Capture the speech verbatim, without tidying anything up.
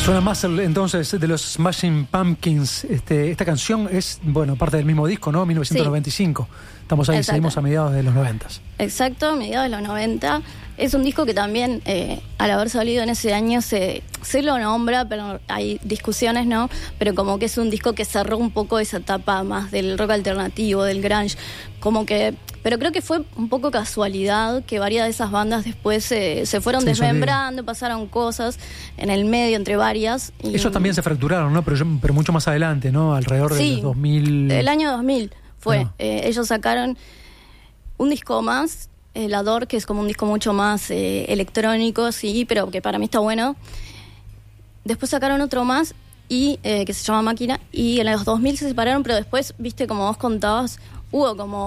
Suena más el, entonces de los Smashing Pumpkins. Este, esta canción es, bueno, parte del mismo disco, ¿no? mil novecientos noventa y cinco. Sí. Estamos ahí, Exacto. Seguimos a mediados de los noventa. Exacto, a mediados de los noventa. Es un disco que también, eh, al haber salido en ese año, se, se lo nombra, pero hay discusiones, ¿no? Pero como que es un disco que cerró un poco esa etapa más del rock alternativo, del grunge. Como que... Pero creo que fue un poco casualidad que varias de esas bandas después eh, se fueron sí, desmembrando, pasaron cosas en el medio entre varias. Y... Ellos también se fracturaron, ¿no? Pero, yo, pero mucho más adelante, ¿no? Alrededor sí, de los dos mil. El año dos mil fue. Ah. Eh, ellos sacaron un disco más, el Ador, que es como un disco mucho más eh, electrónico, sí, pero que para mí está bueno. Después sacaron otro más y eh, que se llama Máquina, y en los dos mil se separaron, pero después, viste, como vos contabas, hubo como